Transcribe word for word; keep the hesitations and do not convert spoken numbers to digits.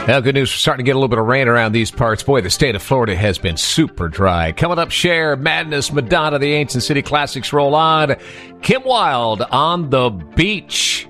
Well, good news. We're starting to get a little bit of rain around these parts. Boy, the state of Florida has been super dry. Coming up, Cher, Madness, Madonna, the Ancient City Classics roll on. Kim Wilde on the beach.